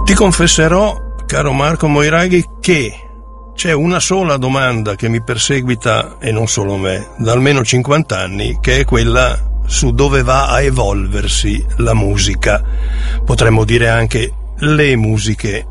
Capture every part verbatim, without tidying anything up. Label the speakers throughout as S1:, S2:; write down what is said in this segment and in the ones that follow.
S1: Ti confesserò, caro Marco Moiraghi, che c'è una sola domanda che mi perseguita, e non solo me, da almeno cinquanta anni, che è quella su dove va a evolversi la musica. Potremmo dire anche le musiche.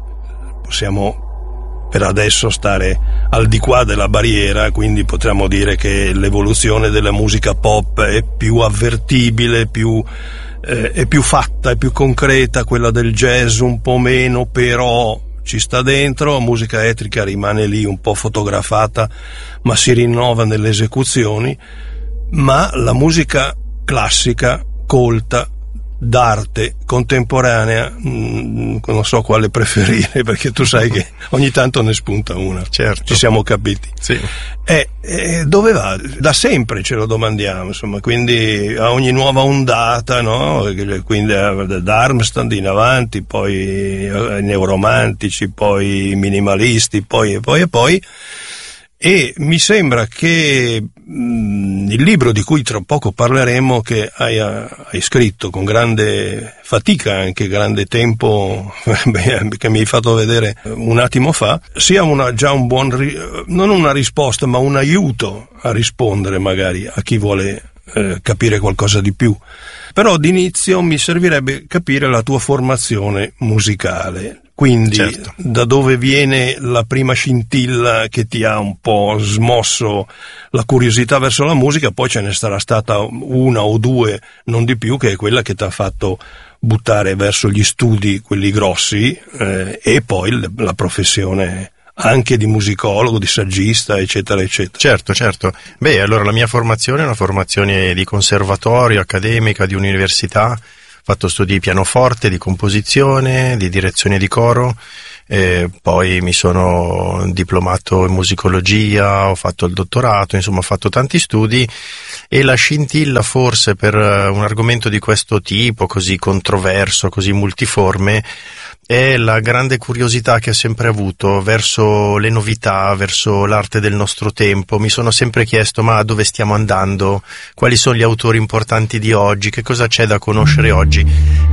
S1: Possiamo per adesso stare al di qua della barriera, quindi potremmo dire che l'evoluzione della musica pop è più avvertibile, più eh, è più fatta, è più concreta, quella del jazz un po' meno, però ci sta dentro. La musica etnica rimane lì un po' fotografata, ma si rinnova nelle esecuzioni. Ma la musica classica, colta, d'arte, contemporanea, mh, non so quale preferire, perché tu sai che ogni tanto ne spunta una.
S2: Certo.
S1: Ci siamo capiti.
S2: Sì.
S1: E, e dove va? Da sempre ce lo domandiamo, insomma, quindi a ogni nuova ondata, no? Quindi da Armstrong in avanti, poi i neoromantici, poi i minimalisti, poi e poi e poi. E mi sembra che mh, il libro di cui tra poco parleremo, che hai, hai scritto con grande fatica, anche grande tempo, che mi hai fatto vedere un attimo fa, sia una, già un buon, non una risposta, ma un aiuto a rispondere magari a chi vuole eh, capire qualcosa di più. Però d'inizio mi servirebbe capire la tua formazione musicale. Quindi, certo, da dove viene la prima scintilla che ti ha un po' smosso la curiosità verso la musica? Poi ce ne sarà stata una o due, non di più, che è quella che ti ha fatto buttare verso gli studi, quelli grossi, eh, e poi la professione anche di musicologo, di saggista, eccetera, eccetera.
S2: Certo, certo. Beh, allora la mia formazione è una formazione di conservatorio, accademica, di università. Ho fatto studi di pianoforte, di composizione, di direzione di coro, eh, poi mi sono diplomato in musicologia, ho fatto il dottorato, insomma ho fatto tanti studi, e la scintilla forse per un argomento di questo tipo, così controverso, così multiforme, è la grande curiosità che ho sempre avuto verso le novità, verso l'arte del nostro tempo. Mi sono sempre chiesto: ma dove stiamo andando? Quali sono gli autori importanti di oggi? Che cosa c'è da conoscere oggi?